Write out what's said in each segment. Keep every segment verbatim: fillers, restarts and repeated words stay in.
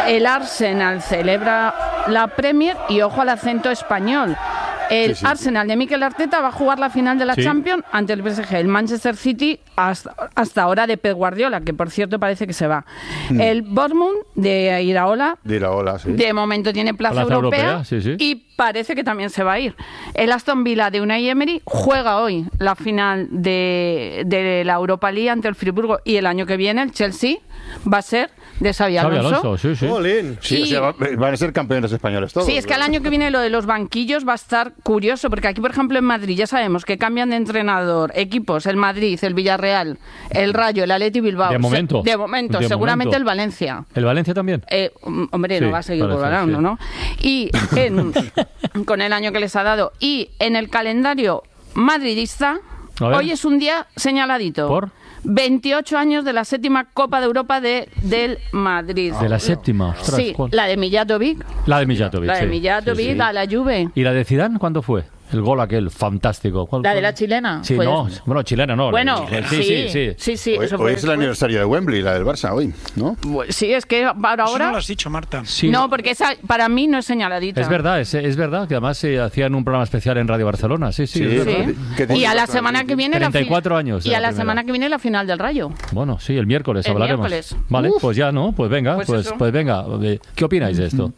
el Arsenal celebra la Premier y ojo al acento español. El sí, sí. Arsenal de Mikel Arteta va a jugar la final de la sí. Champions ante el P S G. El Manchester City hasta, hasta ahora de Pep Guardiola, que por cierto parece que se va. Mm. El Bournemouth de Iraola, de, Iraola, sí. de momento tiene plaza, plaza europea, europea sí, sí. y parece que también se va a ir. El Aston Villa de Unai Emery juega hoy la final de, de la Europa League ante el Friburgo, y el año que viene el Chelsea va a ser de Xabi Alonso. Xabi Alonso, sí, sí. Olín. Sí, y, o sea, van a ser campeones españoles todos. Sí, es que el año que viene lo de los banquillos va a estar curioso, porque aquí, por ejemplo, en Madrid ya sabemos que cambian de entrenador equipos, el Madrid, el Villarreal, el Rayo, el Athletic Bilbao. De momento. Se, de momento, de seguramente momento. El Valencia. ¿El Valencia también? Eh, hombre, sí, no va a seguir volando, sí. ¿no? Y en, con el año que les ha dado. Y en el calendario madridista, hoy es un día señaladito. ¿Por? veintiocho años de la séptima Copa de Europa de, del Madrid. ¿De la séptima? Ostras, sí, ¿cuál? La de Mijatovic. La de Mijatovic, La de sí. Mijatovic, sí, sí. La de la Juve. ¿Y la de Zidane cuándo fue? El gol aquel, fantástico. ¿La de la chilena? Sí, pues, no, bueno, chilena no. Bueno, chilena. Sí, sí, sí. sí, sí hoy eso hoy es el aniversario de Wembley, la del Barça, hoy, ¿no? Sí, es que para ahora... Eso no lo has dicho, Marta. Sí. No, porque esa para mí no es señaladita. Es verdad, es, es verdad, que además se hacían un programa especial en Radio Barcelona, sí, sí. sí, es verdad. sí. Y a la semana que viene... treinta y cuatro la años. Y a la primera. semana que viene la final del Rayo. Bueno, sí, el miércoles el hablaremos. Miércoles. Vale, Uf. pues ya, ¿no? Pues venga, pues, pues, pues venga. ¿Qué opináis de esto?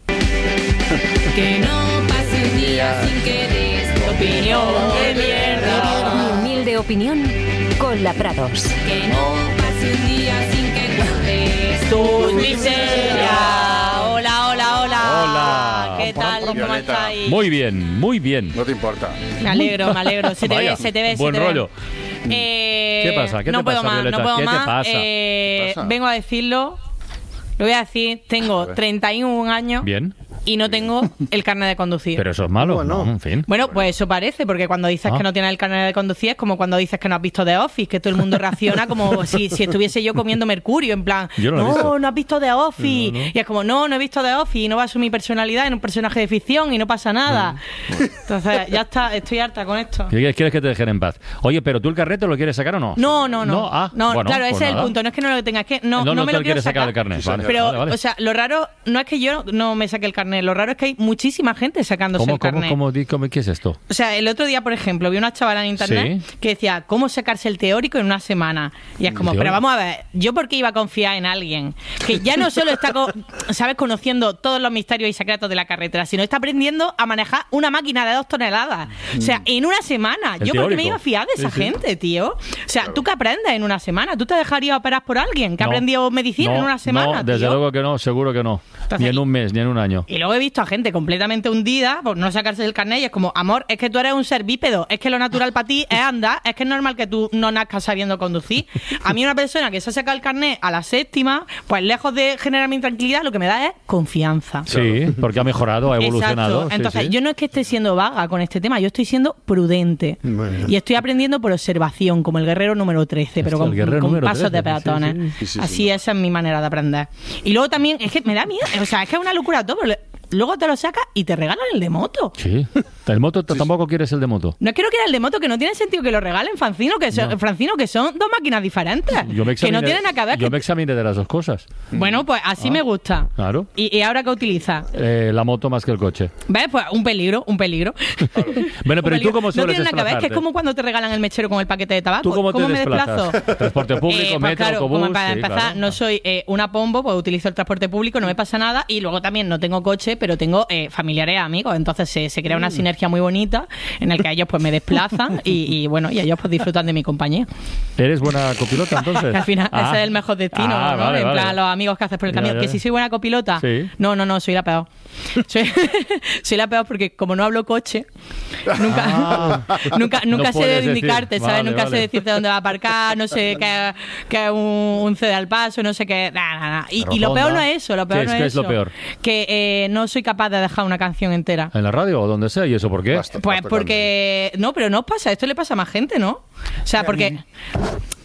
Que no pase un día sin que des tu opinión de mierda. Mi humilde opinión con la Prados. Que no pase un día sin que cuentes tus miserias. Hola, hola, hola. Hola. ¿Qué tal? ¿Cómo estáis? Muy bien, muy bien. No te importa. Me alegro, me alegro. Se te Vaya, ve, se te ve, buen se te rollo. ve. Eh, ¿Qué pasa? ¿Qué no te puedo pasa, más, Violeta? no puedo ¿Qué más. te pasa? Eh, ¿Qué pasa? Vengo a decirlo. Lo voy a decir. Tengo treinta y un años. Bien. Y no tengo el carnet de conducir. Pero eso es malo, Bueno. no, en fin. Bueno, pues eso parece, porque cuando dices Ah. que no tienes el carnet de conducir es como cuando dices que no has visto The Office, que todo el mundo reacciona como si, si estuviese yo comiendo mercurio, en plan, Yo no lo he no, visto. no has visto The Office. No, no. Y es como, no, no he visto The Office, y no baso mi personalidad en un personaje de ficción y no pasa nada. Entonces, ya está, estoy harta con esto. ¿Quieres quieres que te dejen en paz? Oye, ¿pero tú el carnet lo quieres sacar o no? No, no, no. No, ah, no bueno, claro, pues ese es el nada. punto. No es que no lo tengas, es que no, no, no no me te lo quiero quieres sacar sacar. el carnet, Sí, vale. Pero, vale, vale. o sea, lo raro no es que yo no me saque el carnet, lo raro es que hay muchísima gente sacándose ¿Cómo, el carnet. cómo, cómo, di- cómo, ¿Qué es esto? O sea, el otro día, por ejemplo, vi una chavala en internet Sí. que decía, ¿cómo sacarse el teórico en una semana? Y es como, ¿El pero teórico? vamos a ver, ¿yo por qué iba a confiar en alguien que ya no solo está, co- ¿sabes?, conociendo todos los misterios y secretos de la carretera, sino está aprendiendo a manejar una máquina de dos toneladas? O sea, en una semana. El ¿Yo por qué me teórico. iba a fiar de esa Sí, sí. gente, tío? O sea, ¿tú qué aprendes en una semana? ¿Tú te dejarías operar por alguien que ha No. aprendido medicina No, en una semana, No, desde tío? luego que no, seguro que no. Entonces, ni en un mes, ni en un año. Y luego he visto a gente completamente hundida por no sacarse el carnet y es como, amor, es que tú eres un ser bípedo, es que lo natural para ti es andar, es que es normal que tú no nazcas sabiendo conducir. A mí una persona que se ha sacado el carnet a la séptima, pues lejos de generarme intranquilidad, lo que me da es confianza. Sí, porque ha mejorado, ha evolucionado. Exacto. sí, Entonces, sí. yo no es que esté siendo vaga con este tema, yo estoy siendo prudente. Bueno. Y estoy aprendiendo por observación, como el guerrero número trece, pero Hostia, con, el guerrero con número pasos de trece, sí, peatones. sí. Sí, sí, Así sí. esa es mi manera de aprender. Y luego también, es que me da miedo, o sea, es que es una locura todo, pero luego te lo sacas y te regalan el de moto. Sí. ¿El moto t- tampoco quieres el de moto? No es que no quiera el de moto, que no tiene sentido que lo regalen, Francino, que son, No. Francino, que son dos máquinas diferentes. Yo me que no examiné- tienen nada que ver. Yo que- me examiné de las dos cosas. Bueno, pues así Ah. me gusta. Claro. ¿Y, y ahora qué utiliza? Eh, la moto más que el coche. ¿Ves? Pues un peligro, un peligro. Bueno, pero Un ¿y tú peligro. cómo No sueles tiene nada que ver, es que es desplazarte? como cuando te regalan el mechero con el paquete de tabaco. ¿Tú cómo te me desplazas? desplazo? ¿Transporte público, Eh, pues metro, claro, autobús? como para Sí, empezar, claro. no soy eh, una pombo, pues utilizo el transporte público, no me pasa nada. Y luego también no tengo coche, pero tengo eh, familiares, amigos. Entonces se, se crea una sinergia muy bonita en el que ellos pues me desplazan y, y bueno, y ellos pues disfrutan de mi compañía. ¿Eres buena copilota entonces? Que al final Ah. ese es el mejor destino, Ah, ¿no? vale, En vale. plan, los amigos que haces por el Ya, camino. ya, Que ya. si soy buena copilota, Sí. no, no, no, soy la peor. Soy, soy la peor porque como no hablo coche, nunca, Ah. nunca, nunca No sé puedes decir. indicarte, ¿sabes? Vale, nunca vale. sé decirte dónde va a aparcar, no sé qué qué es un, un cede al paso, no sé qué. Nah, nah, nah. Y, y lo Rotonda. peor no es eso, lo peor ¿Qué es- no es, qué es lo eso. peor? Que eh, no soy capaz de dejar una canción entera. ¿En la radio o donde sea? ¿Y eso por qué? Basta. Pues Basta porque... No, pero no os pasa, esto le pasa a más gente, ¿no? O sea, porque...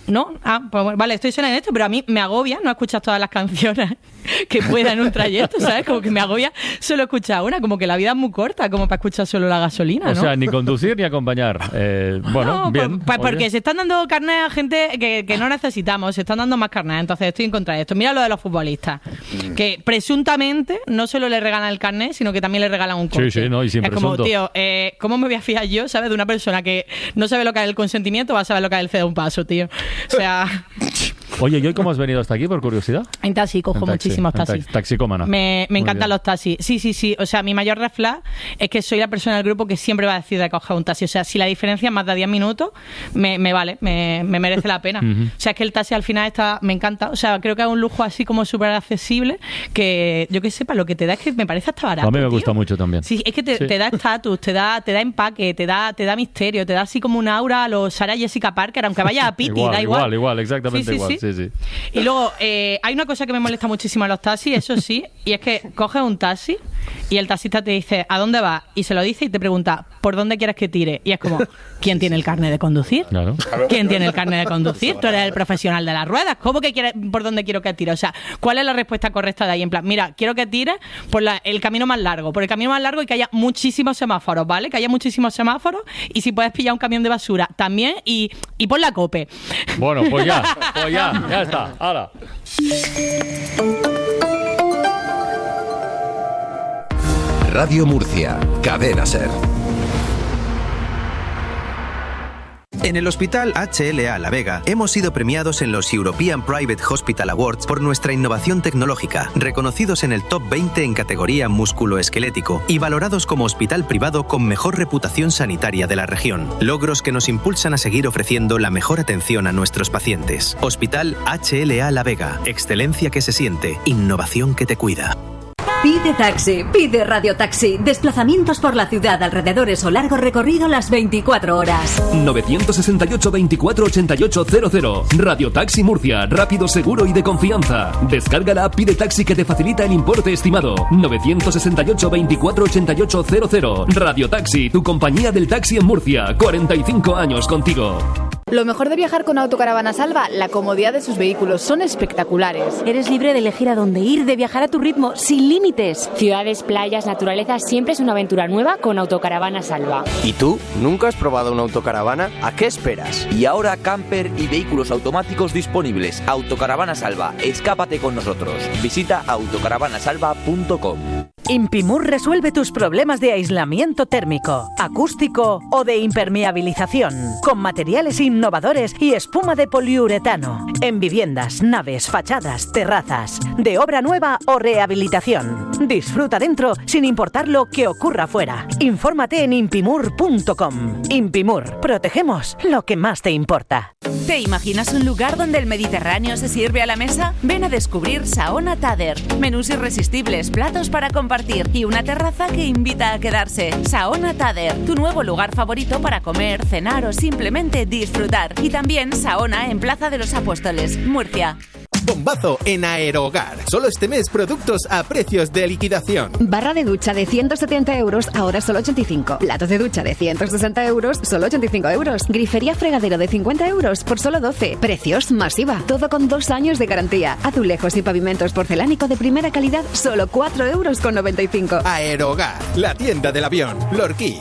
¿No? Ah, pues bueno, vale, estoy sola en esto, pero a mí me agobia no escuchar todas las canciones que pueda en un trayecto, ¿sabes? Como que me agobia solo escuchar una, como que la vida es muy corta, como para escuchar solo la gasolina, ¿no? O sea, ni conducir ni acompañar. Eh, bueno, no, bien. Pues, pues porque se están dando carnet a gente que, que no necesitamos, se están dando más carnet, entonces estoy en contra de esto. Mira lo de los futbolistas, que presuntamente no solo le regalan el carnet, sino que también le regalan un coche. Sí, sí, no, y sin es presunto. como, tío, eh, ¿cómo me voy a fiar yo, ¿sabes? De una persona que no sabe lo que es el consentimiento, va a saber lo que es el ceder un paso, tío. O sea... Oye, ¿y hoy cómo has venido hasta aquí, por curiosidad? En taxi, cojo en taxi, muchísimos en taxis. Taxi, taxicómana. Me, me encantan bien. los taxis. Sí, sí, sí. O sea, mi mayor red flag es que soy la persona del grupo que siempre va a decir de coger un taxi. O sea, si la diferencia es más de diez minutos, me, me vale, me, me merece la pena. Uh-huh. O sea, es que el taxi al final está, me encanta. O sea, creo que es un lujo así como súper accesible que, yo que sepa, lo que te da es que me parece hasta barato. A mí me tío. gusta mucho también. Sí, es que te, Sí. te da estatus, te da, te da empaque, te da, te da misterio, te da así como un aura a los Sarah Jessica Parker, aunque vaya a Pity, igual, da igual. Igual, igual, exactamente Sí, sí, igual. sí. Sí, sí. Y luego, eh, hay una cosa que me molesta muchísimo en los taxis, eso sí, y es que coges un taxi y el taxista te dice, ¿a dónde vas? Y se lo dice y te pregunta, ¿por dónde quieres que tire? Y es como, ¿quién tiene el carnet de conducir? Claro. ¿Quién tiene el carnet de conducir? Tú eres el profesional de las ruedas. ¿Cómo que quieres, por dónde quiero que tire? O sea, ¿cuál es la respuesta correcta de ahí? En plan, mira, quiero que tires por la, el camino más largo, por el camino más largo y que haya muchísimos semáforos, ¿vale? Que haya muchísimos semáforos y si puedes pillar un camión de basura también y, y por la cope. Bueno, pues ya, pues ya, ya está. ¡Hala! Radio Murcia, Cadena Ser. En el Hospital H L A La Vega hemos sido premiados en los European Private Hospital Awards por nuestra innovación tecnológica, reconocidos en el top veinte en categoría músculo-esquelético y valorados como hospital privado con mejor reputación sanitaria de la región. Logros que nos impulsan a seguir ofreciendo la mejor atención a nuestros pacientes. Hospital H L A La Vega, excelencia que se siente, innovación que te cuida. Pide taxi, pide Radio Taxi. Desplazamientos por la ciudad, alrededores o largo recorrido las veinticuatro horas. nueve seis ocho, veinticuatro ochenta y ocho cero cero. Radio Taxi Murcia, rápido, seguro y de confianza. Descarga la app Pide Taxi que te facilita el importe estimado. nueve seis ocho, veinticuatro ochenta y ocho cero cero. Radio Taxi, tu compañía del taxi en Murcia. cuarenta y cinco años contigo. Lo mejor de viajar con Autocaravana Salva, la comodidad de sus vehículos. Son espectaculares. Eres libre de elegir a dónde ir, de viajar a tu ritmo, sin límites. Ciudades, playas, naturaleza, siempre es una aventura nueva con Autocaravana Salva. ¿Y tú? ¿Nunca has probado una autocaravana? ¿A qué esperas? Y ahora camper y vehículos automáticos disponibles. Autocaravana Salva, escápate con nosotros. Visita autocaravana salva punto com. Impimur resuelve tus problemas de aislamiento térmico, acústico o de impermeabilización, con materiales innovadores y espuma de poliuretano, en viviendas, naves, fachadas, terrazas, de obra nueva o rehabilitación. Disfruta dentro sin importar lo que ocurra fuera. Infórmate en impimur punto com. Impimur, protegemos lo que más te importa. ¿Te imaginas un lugar donde el Mediterráneo se sirve a la mesa? Ven a descubrir Saona Tader. Menús irresistibles, platos para compartir y una terraza que invita a quedarse. Saona Tader, tu nuevo lugar favorito para comer, cenar o simplemente disfrutar. Y también Saona en Plaza de los Apóstoles, Murcia. Bombazo en Aerohogar. Solo este mes productos a precios de liquidación. Barra de ducha de ciento setenta euros, ahora solo ochenta y cinco. Platos de ducha de ciento sesenta euros, solo ochenta y cinco euros. Grifería fregadero de cincuenta euros por solo doce. Precios masiva. Todo con dos años de garantía. Azulejos y pavimentos porcelánico de primera calidad, solo cuatro euros con noventa y cinco. Aerohogar, la tienda del avión. Lorquí.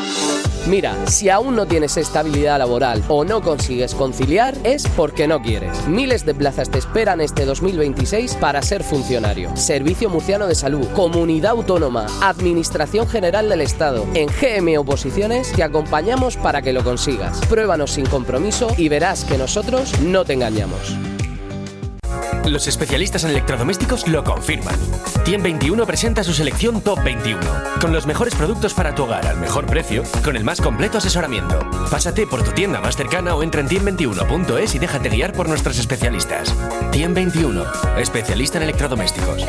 Mira, si aún no tienes estabilidad laboral o no consigues conciliar, es porque no quieres. Miles de plazas te esperan este dos mil veintiséis para ser funcionario. Servicio Murciano de Salud, Comunidad Autónoma, Administración General del Estado. En G M Oposiciones te acompañamos para que lo consigas. Pruébanos sin compromiso y verás que nosotros no te engañamos. Los especialistas en electrodomésticos lo confirman. Tiem veintiuno presenta su selección Top veintiuno, con los mejores productos para tu hogar al mejor precio, con el más completo asesoramiento. Pásate por tu tienda más cercana o entra en tiem veintiuno punto es y déjate guiar por nuestros especialistas. Tiem veintiuno, especialista en electrodomésticos.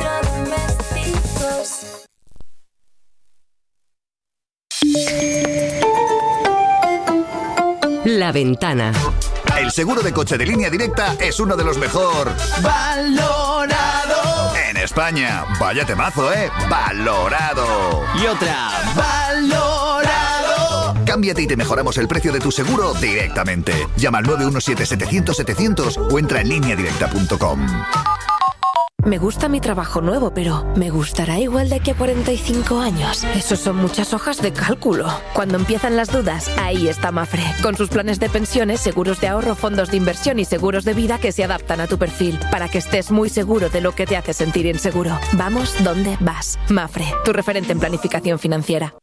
La Ventana. El seguro de coche de Línea Directa es uno de los mejor valorado en España. Vaya temazo, ¿eh? Valorado. Y otra, valorado. Cámbiate y te mejoramos el precio de tu seguro directamente. Llama al nueve uno siete setecientos setecientos o entra en línea directa punto com. Me gusta mi trabajo nuevo, pero ¿me gustará igual de aquí a cuarenta y cinco años? Esos son muchas hojas de cálculo. Cuando empiezan las dudas, ahí está Mafre. Con sus planes de pensiones, seguros de ahorro, fondos de inversión y seguros de vida que se adaptan a tu perfil, para que estés muy seguro de lo que te hace sentir inseguro. Vamos donde vas. Mafre, tu referente en planificación financiera.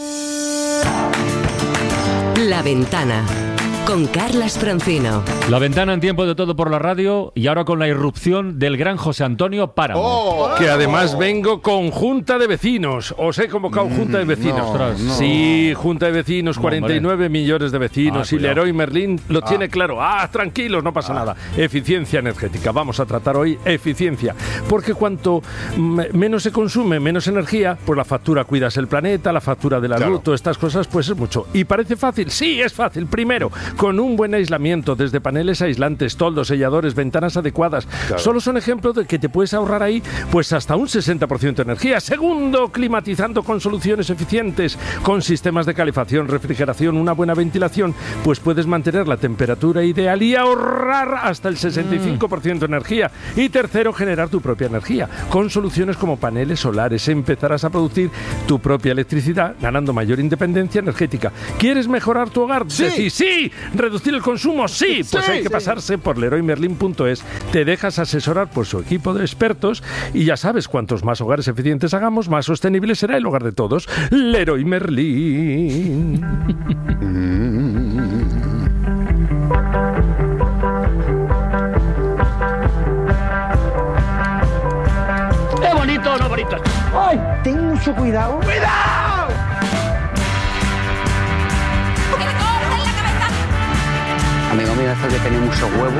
La Ventana, con Carlas Francino. La Ventana en tiempo de todo por la radio y ahora con la irrupción del gran José Antonio Páramo. Oh, que además vengo con junta de vecinos. Os he convocado mm, junta de vecinos. No, no. Sí, junta de vecinos, no, cuarenta y nueve hombre. millones de vecinos. Ah, y Leroy Merlin lo ah. tiene claro. Ah, tranquilos, no pasa ah. nada. Eficiencia energética. Vamos a tratar hoy eficiencia. Porque cuanto menos se consume, menos energía, pues la factura cuidas el planeta, la factura de la claro. luz, todas estas cosas, pues es mucho. ¿Y parece fácil? Sí, es fácil. Primero, con un buen aislamiento, desde paneles aislantes, toldos, selladores, ventanas adecuadas. Claro. Solo son ejemplos de que te puedes ahorrar ahí pues hasta un sesenta por ciento de energía. Segundo, climatizando con soluciones eficientes, con sistemas de calefacción, refrigeración, una buena ventilación, pues puedes mantener la temperatura ideal y ahorrar hasta el sesenta y cinco por ciento de energía. Y tercero, generar tu propia energía. Con soluciones como paneles solares empezarás a producir tu propia electricidad, ganando mayor independencia energética. ¿Quieres mejorar tu hogar? Sí. Decís, sí. ¿Reducir el consumo? Sí. Pues sí, hay que sí. pasarse por leroy merlin punto es. Te dejas asesorar por su equipo de expertos y ya sabes, cuantos más hogares eficientes hagamos, más sostenible será el hogar de todos. Leroy Merlin. ¡Qué bonito, no bonito! ¡Ay! Ten mucho cuidado. ¡Cuidado! Amigo mío, esto que tiene mucho huevo.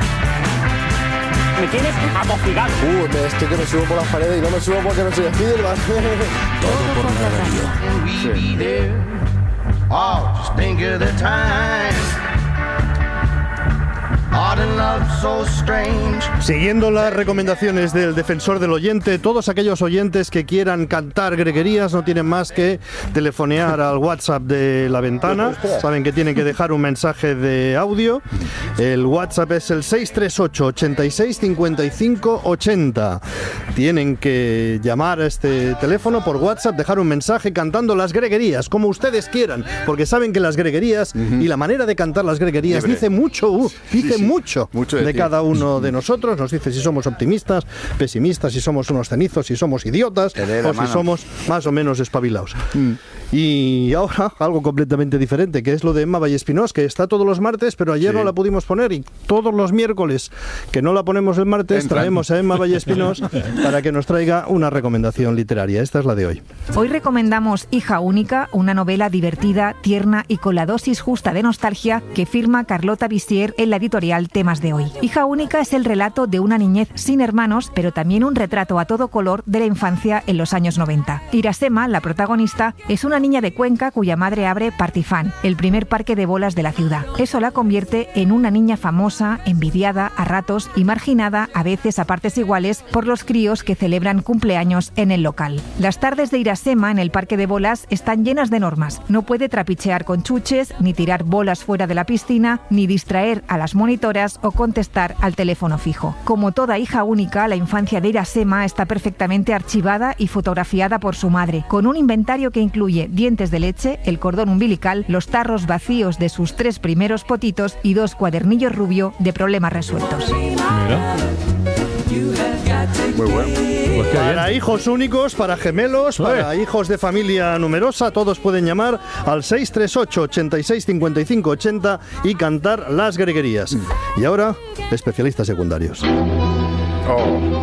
Me tienes amofigado. Uh, me estoy que me subo por las paredes y no me subo porque no soy Spiderman. Todo por la radio. Sí. Oh, just think of the time. Siguiendo las recomendaciones del defensor del oyente, todos aquellos oyentes que quieran cantar greguerías no tienen más que telefonear al WhatsApp de La Ventana. Saben que tienen que dejar un mensaje de audio. El WhatsApp es el seis tres ocho, ochenta y seis, cincuenta y cinco, ochenta. Tienen que llamar a este teléfono por WhatsApp, dejar un mensaje cantando las greguerías, como ustedes quieran, porque saben que las greguerías uh-huh. y la manera de cantar las greguerías Libre. dice mucho, uh, dice sí, sí. mucho, mucho de, de cada uno de nosotros. Nos dice si somos optimistas, pesimistas, si somos unos cenizos, si somos idiotas o si somos más o menos espabilados. Mm. Y ahora algo completamente diferente, que es lo de Emma Vallespinós, que está todos los martes, pero ayer sí. no la pudimos poner, y todos los miércoles que no la ponemos el martes Entran. traemos a Emma Vallespinós para que nos traiga una recomendación literaria. Esta es la de hoy. Hoy recomendamos Hija única, una novela divertida, tierna y con la dosis justa de nostalgia que firma Carlota Bissier en la editorial Temas de Hoy. Hija única es el relato de una niñez sin hermanos, pero también un retrato a todo color de la infancia en los años noventa. Irasema, la protagonista, es una niña de Cuenca cuya madre abre Partifán, el primer parque de bolas de la ciudad. Eso la convierte en una niña famosa, envidiada a ratos y marginada a veces a partes iguales por los críos que celebran cumpleaños en el local. Las tardes de Irasema en el parque de bolas están llenas de normas. No puede trapichear con chuches, ni tirar bolas fuera de la piscina, ni distraer a las monitoras o contestar al teléfono fijo. Como toda hija única, la infancia de Irasema está perfectamente archivada y fotografiada por su madre, con un inventario que incluye dientes de leche, el cordón umbilical, los tarros vacíos de sus tres primeros potitos y dos cuadernillos rubio de problemas resueltos. Mira. Muy bueno. Pues para hijos únicos, para gemelos, para hijos de familia numerosa, todos pueden llamar al seis tres ocho, ochenta y seis, cincuenta y cinco, ochenta y cantar las greguerías. Y ahora, especialistas secundarios. Oh.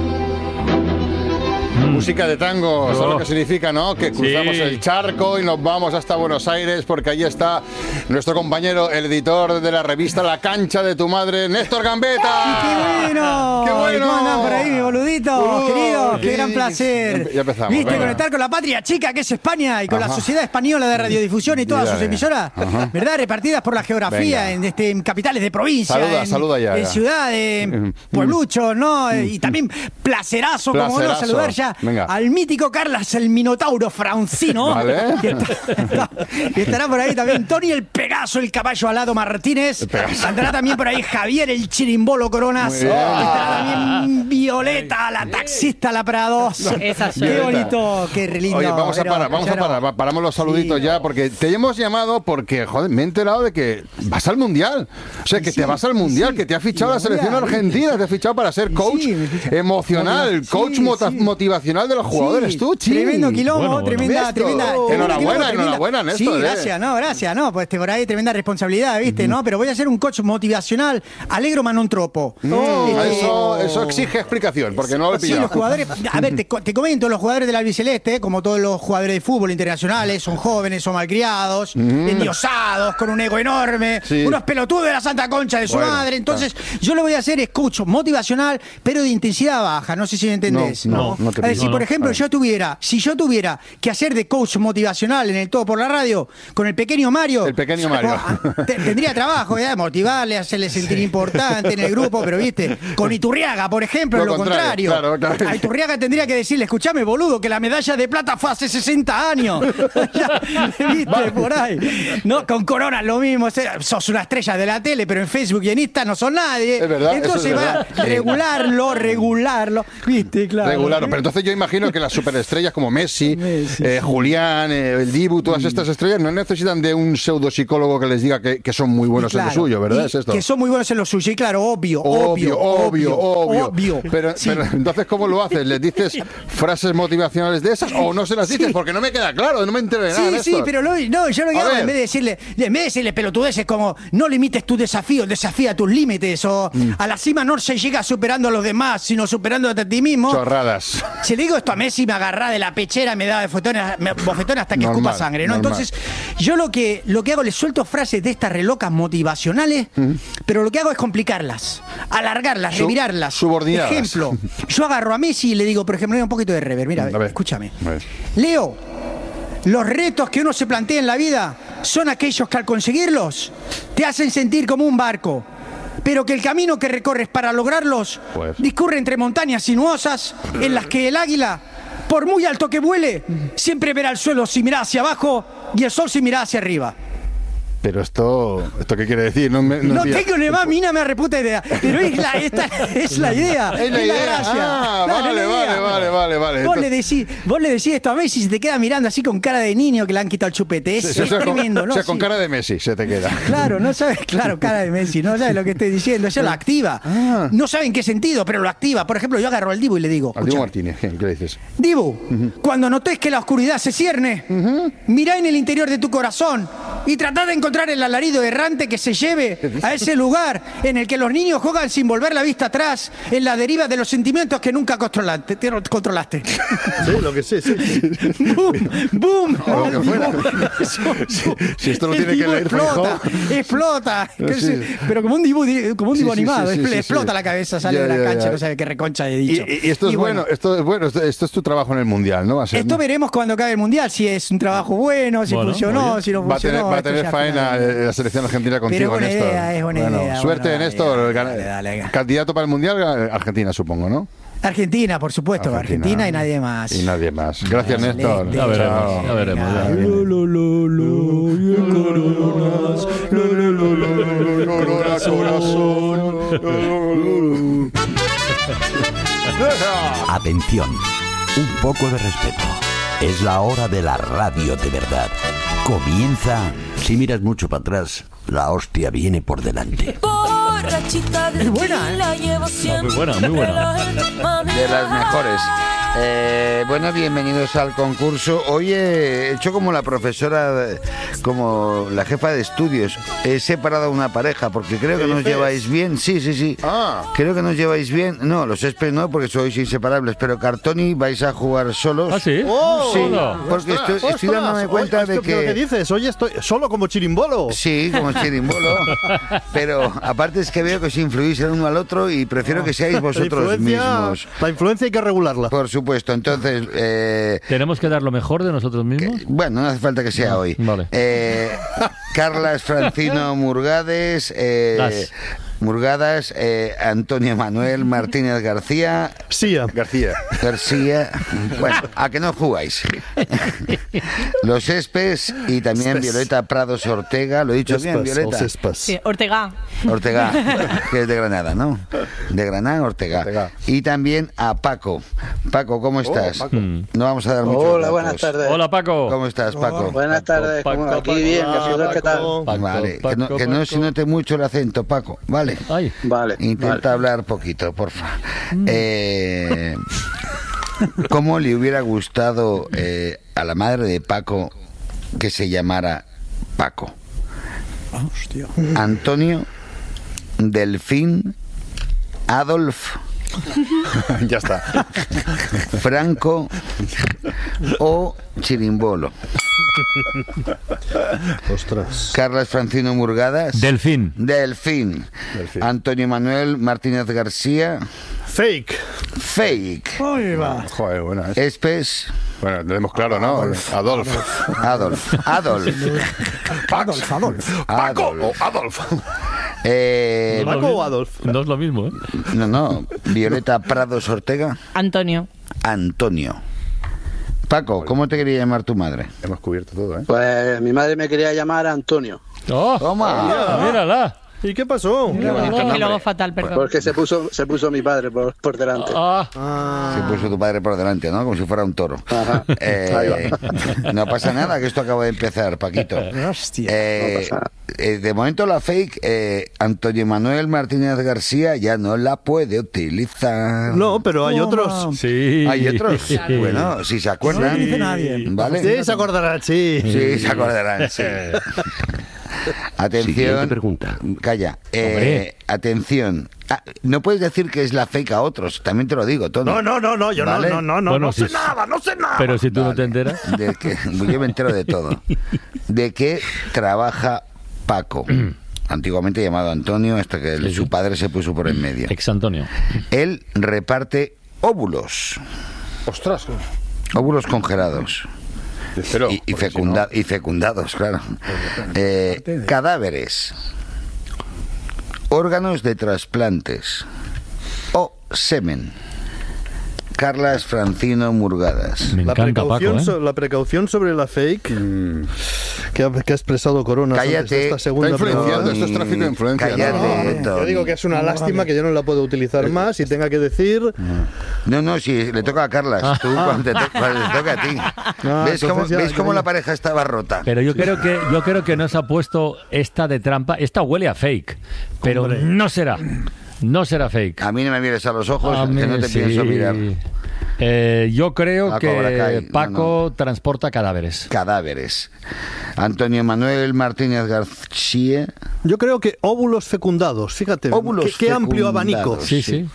Música de tango, ¿sabes oh. lo que significa, no? Que cruzamos sí. el charco y nos vamos hasta Buenos Aires, porque allí está nuestro compañero, el editor de la revista La Cancha de tu Madre, Néstor Gambetta. ¡Qué bueno! ¡Qué bueno! ¿Cómo andan por ahí, mi boludito? Boludo, querido, qué gran placer. Ya empezamos. Viste, venga. conectar con la patria chica que es España y con Ajá. la Sociedad Española de Radiodifusión y todas Mira, sus emisoras, Ajá. ¿verdad? Repartidas por la geografía en, este, en capitales de provincia, saluda, en, saluda ya, en ya. ciudades, puebluchos, ¿no? Y también placerazo, placerazo, como no saludar ya Venga. al mítico Carlas el Minotauro Francino. Vale. Y, está- y estará por ahí también Tony el Pegaso, el caballo alado Martínez. Andará también por ahí Javier el Chirimbolo Coronas. Muy bien. Estará también Violeta, la taxista La Prados. Esa sí. Qué Violeta. bonito, qué lindo. Oye, vamos a pero, parar, vamos a claro. parar. Va- Paramos los saluditos ya, porque te hemos llamado porque, joder, me he enterado de que vas al Mundial. O sea, que Sí, te vas al Mundial, sí. que te ha fichado Sí, la selección Mundial. argentina, te ha fichado para ser coach Sí, me ficha. emocional, Sí, coach sí. mota- motivacional de los jugadores. Sí, Tú, Chin. tremendo quilombo, Bueno, bueno. tremenda, Néstor. tremenda, tremendo Enhorabuena, quilombo, tremenda- enhorabuena, Néstor, Sí, eh. gracias, no, gracias, no, pues te por ahí tremenda responsabilidad, ¿viste? ¿No? Pero voy a ser un coach motivacional, alegro ma non troppo. Mm, Este, eso, eso exige explicación, porque no lo he Sí, pillado. los jugadores, a ver, te, co- te comento, los jugadores del albiceleste, como todos los jugadores de fútbol internacionales, son jóvenes, son malcriados, endiosados, con un ego enorme, Sí. unos pelotudos de la santa concha de su Bueno, madre. Entonces, yo lo voy a hacer es coach motivacional, pero de intensidad baja, no sé si me entendés. No, no, no te Es decir, pillo. por No, ejemplo, a ver. yo tuviera, si yo tuviera que hacer de coach motivacional en el Todo por la Radio, con el pequeño Mario. El pequeño Mario. pues, te- tendría trabajo, ¿verdad? Motivarle, hacerle sentir importante en el grupo, pero viste, con Iturriaga, por ejemplo, Lo lo, contrario, contrario. claro, claro. A Iturriaga tendría que decirle, escuchame, boludo, que la medalla de plata fue hace sesenta años. Ya, viste, por ahí. No, con Corona lo mismo, o sea, sos una estrella de la tele, pero en Facebook y en Insta no son nadie. Es verdad, Entonces eso es va verdad. a regularlo, regularlo. Viste, claro. Regular, pero entonces yo imagino que las superestrellas como Messi, eh, Julián, eh, el Dibu, todas estas estrellas no necesitan de un pseudopsicólogo que les diga que, que son muy buenos Y claro, en lo suyo, ¿verdad? y Es esto. Que son muy buenos en lo suyo, y claro, obvio, Obvio, obvio, obvio. obvio. Pero, Sí. pero entonces, ¿cómo lo haces? ¿Les dices frases motivacionales de esas o no se las dices? Sí. Porque no me queda claro, no me enteré de nada. Sí, sí, Néstor. pero lo- no, yo lo que A hago ver. en vez de decirle, en vez de decirle pelotudeces como no limites tu desafío, desafía tus límites, o Mm. a la cima no se llega superando a los demás, sino superándote a ti mismo. Chorradas. Si le digo esto a Messi, me agarra de la pechera, me da bofetones, me- bofetones hasta que Normal, escupa sangre, ¿no? normal. Entonces, yo lo que, lo que hago, le suelto frases de estas relocas motivacionales, pero lo que hago es complicarlas, alargarlas, Su- revirarlas. subordinadas. Ejemplo, yo agarro a Messi y le digo, por ejemplo, mira un poquito de rever, mira, A ver. escúchame. A ver. Leo, los retos que uno se plantea en la vida son aquellos que al conseguirlos te hacen sentir como un barco, pero que el camino que recorres para lograrlos Pues. discurre entre montañas sinuosas en las que el águila, por muy alto que vuele, siempre verá el suelo si mira hacia abajo y el sol si mira hacia arriba. Pero esto, ¿esto qué quiere decir? No, me, no No entiendo. tengo ni más mina me reputa idea, pero es la, esta es la idea, Es la idea. gracia. Ah, Claro, es vale, la vale, idea. vale, vale, vale. Vos le, Entonces- decís, vos le decís esto a Messi y se te queda mirando así con cara de niño que le han quitado el chupete. Es, Sí, sí, es o sea, con- tremendo, ¿no? O sea, con Sí. cara de Messi se te queda. Claro, no sabes, claro, cara de Messi, no sabes lo que estoy diciendo, ella lo activa. Ah. No sabe en qué sentido, pero lo activa. Por ejemplo, yo agarro al Dibu y le digo, Al Diego escucha, Martínez, ¿qué, qué le dices? Dibu, cuando notes que la oscuridad se cierne, mirá en el interior de tu corazón y tratá de encontrar el alarido errante que se lleve a ese lugar en el que los niños juegan sin volver la vista atrás, en la deriva de los sentimientos que nunca controlaste. te- controlaste. Sí, lo que sé, sí. ¡Boom! ¡Boom! O lo que fuera. Si, si esto lo El tiene que Dibu leer explota, Feijóo. explota. Sí. Que se- Pero como un dibu, como un Sí, dibu sí, animado, sí, sí, expl- sí, explota sí. la cabeza, sale Ya, de la ya, cancha, ya. no sabe qué reconcha de Y, dicho. y- y esto es Y bueno, esto es bueno, esto, esto es tu trabajo en el Mundial, ¿no? Va a ser, Esto veremos cuando acabe el Mundial, si es un trabajo bueno, si Bueno, funcionó, oye, si no va a tener, funcionó. va a esto tener ya faena final. eh, la selección argentina contigo, Pero buena Néstor. idea, es buena Bueno, idea, suerte, buena Néstor. idea. Gana- Dale, dale, dale. Candidato para el Mundial, eh, Argentina, supongo, ¿no? Argentina, por supuesto, Argentina, y nadie más. Y nadie más. Gracias, Dale, Néstor. ya veremos, Chao. ya veremos, ya Venga. veremos. Lo, lo, lo, lo, y el coronas. Lo, lo, lo, lo, lo, corona, corazón. Atención, un poco de respeto. Es la hora de la radio de verdad. Comienza. Si miras mucho para atrás, la hostia viene por delante. Es buena, ¿eh? Muy buena, muy buena. De las mejores. Eh, bueno, bienvenidos al concurso. Hoy he hecho como la profesora, como la jefa de estudios. He separado a una pareja porque creo que ¿Qué nos dices? lleváis bien. Sí, sí, sí. Ah. Creo que nos lleváis bien. No, los Espes no, porque sois inseparables. Pero Cartoni vais a jugar solos. ¿Ah, sí? ¡Oh! Sí, Ostras, porque estoy, estoy ostras, dándome cuenta oye, de esto, ¿pero que... ¿Qué dices? Hoy estoy solo como chirimbolo. Sí, como chirimbolo. Pero aparte es que veo que os influís el uno al otro y prefiero que seáis vosotros la influencia, mismos. La influencia hay que regularla. Por supuesto, entonces... Eh, ¿Tenemos que dar lo mejor de nosotros mismos? bueno, no hace falta que sea hoy. Vale. Eh, Carlas Francino Murgades, eh, Gas. Murgadas, eh, Antonio Manuel Martínez García. García. García. García. Bueno, a que no jugáis. Los Espes y también Espes. Violeta Prados Ortega. ¿Lo he dicho bien, Espes, Violeta? los Espes. Sí, Ortega. Ortega, que es de Granada, ¿no? De Granada, Ortega. Ortega. Y también a Paco. Paco, ¿cómo estás? Paco. No vamos a dar muchos Hola, datos. buenas tardes. Hola, Paco. ¿Cómo estás, Paco? Buenas tardes, ¿cómo- Paco, aquí Paco. bien, Hola, ¿vosotros qué tal? Paco. Vale, que no, Paco, que no Paco. se note mucho el acento, Paco, ¿vale? Ay. Vale, Intenta vale. hablar poquito, porfa. Eh, ¿Cómo le hubiera gustado eh, a la madre de Paco que se llamara Paco? Hostia. Antonio, Delfín, Adolf, Ya está. Franco o Chirimbolo. Ostras. Carlas Francino Murgadas. Delfín. Delfín. Delfín. Antonio Manuel Martínez García. Fake. Fake. Ahí va. Joder, buena es. Espes. Bueno, lo tenemos claro, ¿no? Adolf. Adolf. Adolf. Adolf, Adolf. Paco Adolf. o Adolf. Eh, No es lo ¿Paco o mismo. Adolf? No es lo mismo, ¿eh? no, no. Violeta Prados Ortega. Antonio. Antonio. Paco, ¿cómo te quería llamar tu madre? Hemos cubierto todo, ¿eh? Pues mi madre me quería llamar Antonio, ¡Oh! Toma. ¡Mírala! ¿Y qué pasó? Qué bonito Oh, que nombre. luego fatal, perdón. porque se puso se puso mi padre por, por delante. Ah, Se puso tu padre por delante, ¿no? Como si fuera un toro. Ajá. Eh, no pasa nada, que esto acaba de empezar, Paquito. Hostia. Eh, No pasa nada. eh, de momento la fake, eh, Antonio Manuel Martínez García ya no la puede utilizar. No, pero hay otros. sí. Hay otros. Bueno, si se acuerdan. No lo dice nadie. ¿Vale? Sí, se acordarán, sí. Sí, se acordarán, sí. Atención. Siguiente pregunta. Calla. Eh, Hombre. atención. Ah, no puedes decir que es la fake a otros, también te lo digo, Tony. No, no, no, no, yo ¿Vale? no, no, no, Bueno, no sé sí. nada, no sé nada. Pero si tú no Vale. te enteras. De que, yo me entero de todo. ¿De qué trabaja Paco? Antiguamente llamado Antonio, hasta que Sí, su sí. padre se puso por en medio. Ex Antonio. Él reparte óvulos, Ostras. óvulos congelados. Pero, y, y, porque fecunda- si y fecundados, claro. Eh, cadáveres, órganos de trasplantes o semen. Carlas Francino Murgadas. Me La encanta Paco, precaución, ¿eh? so- la precaución sobre la fake que, ha, que ha expresado Corona antes de Cállate. esta segunda Está influenciando, pregunta. esto es tráfico de influencia. ¿no? Cállate, Yo Tony. digo que es una lástima que yo no la puedo utilizar más y tenga que decir. No, no, si le toca a Carlas, tú cuando te, to- cuando te toca a ti. Ah, ¿Ves cómo, entonces ya- ¿ves cómo ya- la pareja estaba rota? Pero yo creo que yo creo que nos ha puesto esta de trampa. Esta huele a fake, pero Hombre. no será. No será fake. A mí no me mires a los ojos, A que mí no te sí. pienso mirar. Eh, yo creo La Cobra que Kai, no, Paco transporta cadáveres. Cadáveres. Antonio Manuel Martínez García. Yo creo que óvulos fecundados, fíjate. Óvulos qué, qué amplio fecundados, abanico. Sí, sí.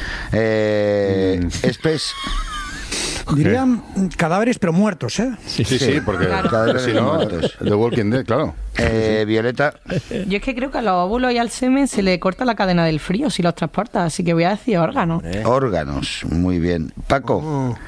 Eh, Espes. Dirían cadáveres pero muertos, ¿eh? Sí, sí, sí, porque Cadáveres si no, muertos. The Walking Dead, claro. Eh, Violeta. Yo es que creo que a los óvulos y al semen se le corta la cadena del frío si los transporta, así que voy a decir órganos. Órganos. Muy bien. Paco.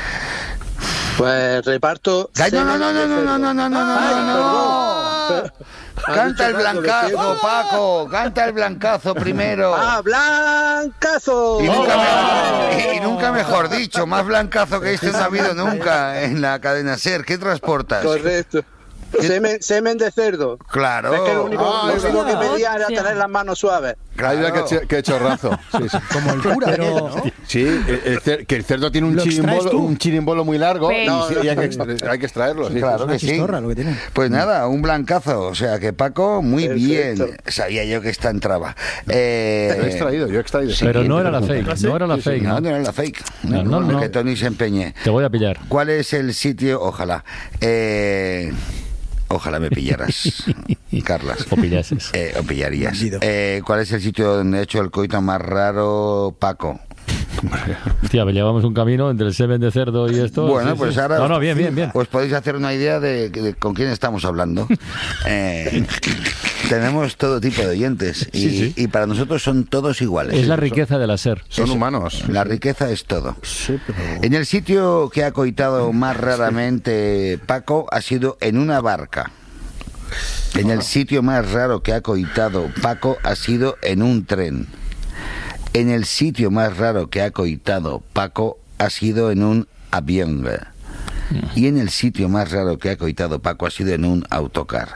Pues reparto. Ay, no, no, no, no, no, no, no, no, no, no, no. Canta el blancazo, Paco. Canta el blancazo primero. ¡Ah, blancazo! Y nunca, mejor, y nunca mejor dicho, más blancazo que este no ha habido nunca en la cadena SER. ¿Qué transportas? Correcto. Semen, semen de cerdo. Claro. Es que lo único, Ah, lo es único que verdad. pedía era Hostia. tener las manos suaves. Ay, mira Claro. qué, qué chorrazo. Sí, sí. Como el cura. Pero- Sí, el- el cer- que el cerdo tiene un ¿Lo extraes chirimbolo, tú? un chirimbolo muy largo y, Pero- sí, y hay, que extra- hay que extraerlo. Sí, Claro Una que sí. chistorra lo que tiene. Pues nada, un blancazo. O sea que Paco, muy Perfecto. bien. Sabía yo que esta entraba. Eh, Yo he extraído, yo he extraído. Pero no era la fake. No era la Sí, sí, fake. No, ¿no? no era la fake. No, no, no. Que Tony se empeñe. Te voy a pillar. ¿Cuál es el sitio? Ojalá. Eh, ojalá me pillaras, Carlas. O pillases. Eh, o pillarías. Bandido. Eh, ¿Cuál es el sitio donde he hecho el coito más raro, Paco? Hostia, llevamos un camino entre el semen de cerdo y esto. Bueno, sí, pues sí. ahora... No, no, bien, bien, bien. Os podéis hacer una idea de, de con quién estamos hablando. Eh, tenemos todo tipo de oyentes y, Sí, sí. y para nosotros son todos iguales. Es la riqueza de la SER. Son Es- humanos. La riqueza es todo. En el sitio que ha coitado más raramente Paco ha sido en una barca. En el sitio más raro que ha coitado Paco ha sido en un tren. En el sitio más raro que ha coitado Paco ha sido en un avión. Y en el sitio más raro que ha coitado Paco ha sido en un autocar.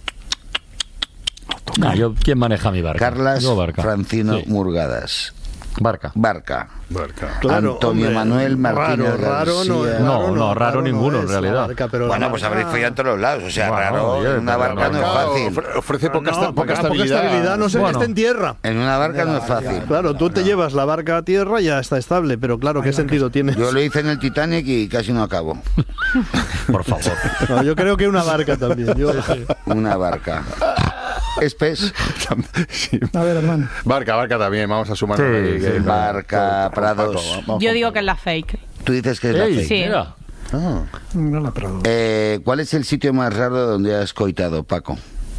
No, yo, ¿quién maneja mi barca? Carlas Yo, barca. Francino Sí. Murgadas. Barca. Barca. Barca. Claro, Antonio hombre, Manuel Martínez raro, raro García. no es, No, raro no, raro no ninguno, es en realidad. la barca, pero Bueno, la pues barca- habréis follado en todos los lados. O sea, Bueno, raro. oye, En una pero barca no es Barca fácil. ofre- ofrece poca, No, esta- poca- poca poca estabilidad. estabilidad, no sé que Bueno. esté en tierra. En una barca no es fácil. Claro, tú te llevas la barca a tierra y ya está estable, pero claro, ¿qué sentido tiene? Yo lo hice en el Titanic y casi no acabo. Por favor. No, yo creo que una barca también. Yo- Una barca. Espes. A ver, hermano. Barca, barca también, vamos a sumar. Sí, ahí, sí, que- barca, con- con Prados. Paco, vamos Yo con digo Paco. que es la fake. Tú dices que es la Ey, fake. Sí. mira. Ah. No la Prado. Eh, ¿Cuál es el sitio más raro donde has coitado, Paco?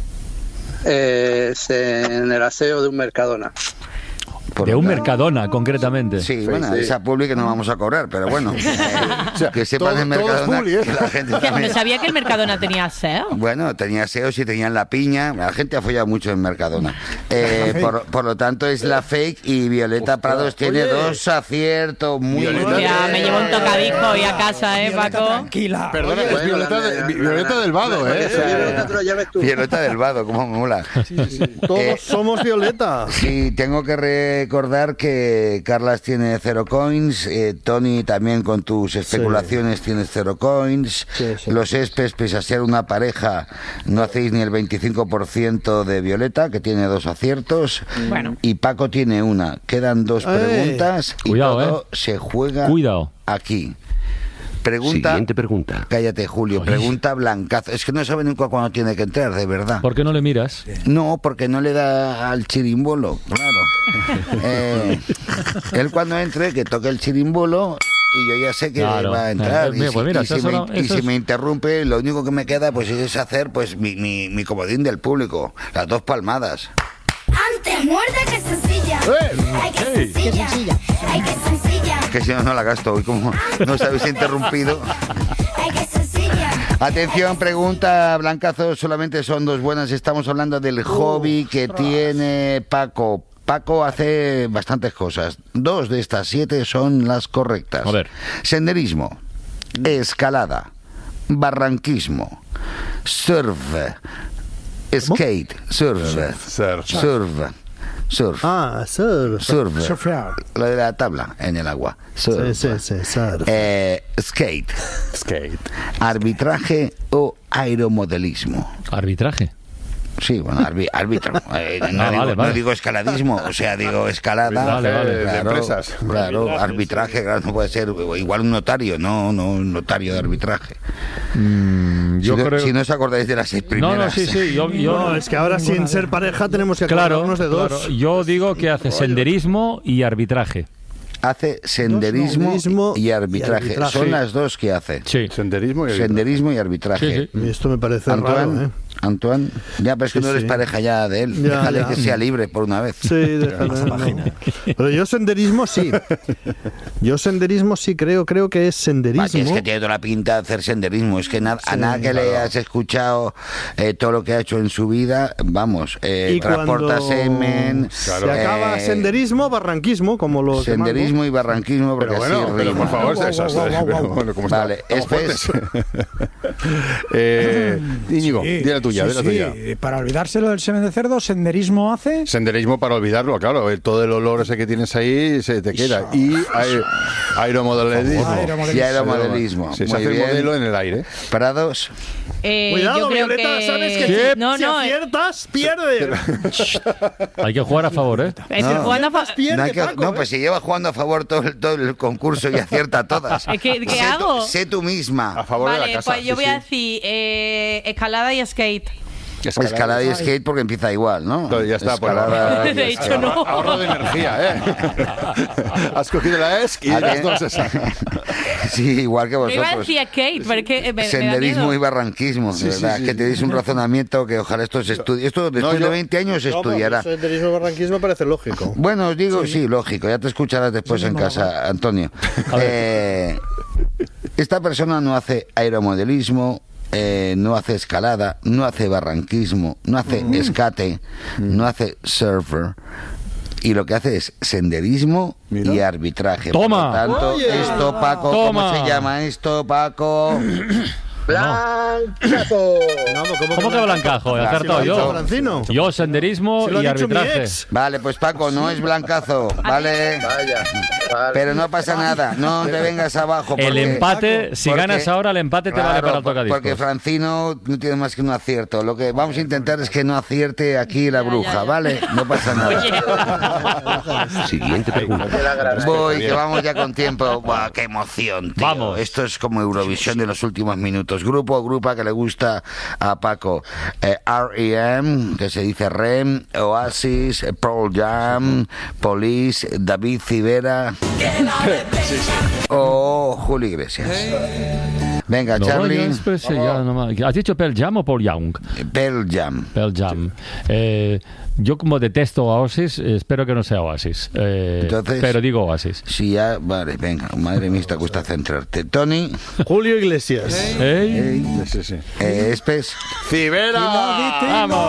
Eh, es en el aseo de un Mercadona. Por De un acá. Mercadona, concretamente. Sí, bueno, sí. esa publi que no vamos a cobrar, pero bueno. eh, que sepan todo- en todo es Mercadona publi, ¿eh? que la gente Que también- no sabía que el Mercadona tenía aseo. Bueno, tenía seos y tenían la piña. La gente ha follado mucho en Mercadona. Eh, por, por lo tanto, es la fake y Violeta Prados tiene oye. dos aciertos muy Violeta- bien. Ya me llevo un tocadisco hoy a casa, ¿eh, Violeta, Paco? tranquila. Perdona, Oye, es Violeta, bueno, de- la- Vi- la- Violeta la- del Vado, la- ¿eh? la- Violeta, te lo lleves tú. Violeta del Vado, como mola. Todos Eh, somos Violeta. Sí, tengo que recordar que Carlas tiene cero coins, eh, Tony también con tus especulaciones tienes cero coins, Sí, sí. los Espes, pese a ser una pareja, no hacéis ni el veinticinco por ciento de Violeta, que tiene dos aciertos, Bueno. y Paco tiene una. Quedan dos ¡Eh! preguntas y Cuidado, todo eh. se juega Cuidado. aquí. Pregunta... Siguiente pregunta. Cállate, Julio. Oye. Pregunta Blancazo. Es que no sabe nunca cuándo tiene que entrar, de verdad. ¿Por qué no le miras? No, porque no le da al chirimbolo, claro. Eh, él cuando entre, que toque el chirimbolo y yo ya sé que Claro. va a entrar. Eh, y pues si, mira, y si eso me, no- y eso si es- me interrumpe, lo único que me queda pues es hacer pues mi, mi, mi comodín del público, las dos palmadas. Antes muerda que sencilla. Ay, que Ey. sencilla. Ay, que sencilla. Que si no, no la gasto hoy, como no os habéis interrumpido. Ay, que sencilla. Atención, pregunta Blancazo, solamente son dos buenas. Estamos hablando del hobby que tiene Paco. Paco hace bastantes cosas. Dos de estas siete son las correctas. A ver. Senderismo, escalada, barranquismo, surf, skate, surf, Surf. surf, surf, Ah, surf. surf, Surfear. lo de la tabla en el agua, surf, Sí, sí, sí, surf. Eh, skate, Skate. arbitraje o aeromodelismo. Arbitraje. Sí, bueno, arbi- árbitro. Eh, no, Ah, digo, vale, vale. no digo escaladismo, o sea, digo escalada. Vale, vale. De Claro, empresas. claro, arbitraje, claro, no puede ser igual un notario, no, no un notario de arbitraje. Mm, yo si, no, creo... si no os acordáis de las seis No, primeras. no, sí, sí. Yo, yo- No, es que ahora sin ser pareja tenemos que claro, acordarnos de dos. claro. Yo digo que hace senderismo y arbitraje. Hace senderismo, Senderismo y, arbitraje. y arbitraje. Son Sí. las dos que hace. Sí. Senderismo y Senderismo y arbitraje. Sí, sí. Y esto me parece Antoine, raro, ¿eh? Antoine, ya, pero es que Sí, no eres sí. pareja ya de él. Ya, Déjale ya. que sea libre por una vez. Sí, déjale, no. Pero yo senderismo sí. Yo senderismo sí creo, creo que es senderismo. Vaya, es que tiene toda la pinta de hacer senderismo. Es que na- a nada que le has escuchado eh, todo lo que ha hecho en su vida, vamos, eh, Y transporta cuando semen. se acaba eh, senderismo, barranquismo, como los de senderismo y barranquismo, porque Pero bueno, así pero rima. por favor, Guau, esas- guau, guau, pero guau. bueno, ¿cómo está? Vale, Estamos Espes. fuertes. eh, Íñigo, Sí, di la tuya, sí, di la sí. tuya. Para olvidárselo del semen de cerdo, senderismo hace. Senderismo para olvidarlo, claro. eh, Todo el olor ese que tienes ahí se te queda. Y aer- aeromodelismo. Aeromodelismo. Y aeromodelismo. Sí, se Muy hace el bien. modelo en el aire. Prados. Eh, Cuidado, yo creo Violeta, que... sabes que Sí. si, No, si no, eh, aciertas, pierdes. Hay que jugar a favor, ¿eh? estoy No. jugando a fa- Pierde, No, hay que- Paco, no, ¿eh? pues si lleva jugando a favor todo el, todo el concurso y acierta todas. Es que, ¿qué sé, tú- hago? sé tú misma. A favor de Vale, la casa. pues yo sí, voy a sí. decir eh, escalada y skate. Escalada y skate porque empieza igual, ¿no? Todo, ya está, pues, Escalada y De skate. hecho, no. Ahorro de energía, ¿eh? Has cogido la E S C y las dos esas. Sí, igual que Yo iba a vosotros. decir skate, pero es que eh, me, me da Senderismo miedo. y barranquismo, Sí, de sí, verdad, sí. que tenéis un razonamiento que ojalá esto se estudie. Esto después yo- de veinte años se No, pero estudiará. senderismo y barranquismo parece lógico. Bueno, os digo, sí, lógico, ya te escucharás después en casa, Antonio. Eh, esta persona no hace aeromodelismo, eh, no hace escalada, no hace barranquismo, no hace mm. escate, mm. no hace surfer. Y lo que hace es senderismo Mira. y arbitraje. Toma. Por lo tanto, Oye. esto, Paco, Toma. ¿cómo se llama esto, Paco? Blancazo. No, ¿Cómo, ¿Cómo que blancazo? He acertado si yo. Francino. Yo, senderismo Si y arbitraje. Vale, pues Paco, no es blancazo, ¿vale? Vaya. Vale. Pero no pasa nada, no te vengas abajo. El porque- empate, si porque- ganas ahora, el empate te vale Claro, para el tocadiscos. porque Francino no tiene más que un acierto. Lo que vamos a intentar es que no acierte aquí la bruja, ¿vale? No pasa nada. Siguiente pregunta. Voy, que vamos ya con tiempo. Buah, qué emoción, tío. Vamos. Esto es como Eurovisión de los últimos minutos. Grupo o grupa que le gusta a Paco. Eh, R E M, que se dice R E M, Oasis, Pearl Jam, Police, David Civera o Julio Iglesias. Venga, No, Charlie. ya después, ya nomás. ¿Has dicho Pearl Jam o Paul Young? Pearl Jam. Pearl Jam. Eh, yo como detesto Oasis, eh, espero que no sea Oasis. Eh, Entonces, pero digo Oasis. Sí, ya, vale, venga. Madre mía, te cuesta centrarte. Tony. Julio Iglesias. ¿Eh? Sí, sí. Eh, Espes. ¡Civera! ¡Vamos!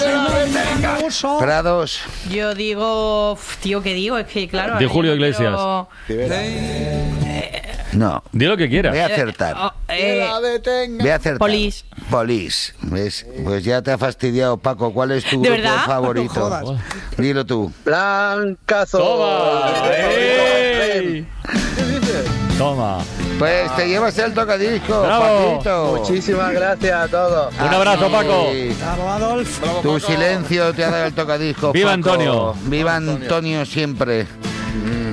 Prados. Yo digo, uf, tío, ¿qué digo? Es que claro. De ahora Julio yo no Iglesias. quiero- No. Di lo que quieras. Voy a acertar. Oh, eh, Voy a acertar. Police. Police. ¿Ves? Pues ya te ha fastidiado, Paco. ¿Cuál es tu ¿De grupo verdad? favorito? No jodas. Dilo tú. Blancazo. ¡Toma! ¡Ey! Toma. Pues te llevas el tocadisco, Bravo. Paquito. Muchísimas gracias a todos. Un abrazo, Paco. Bravo, Adolf. Tu silencio te ha dado el tocadisco. ¡Viva Paco. Antonio! ¡Viva Antonio siempre!